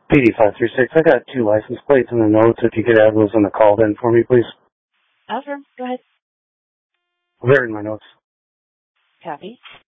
PD536. I got 2 license plates in the notes. If you could add those in the call then for me, please. Sure. Go ahead. They're in my notes. Copy.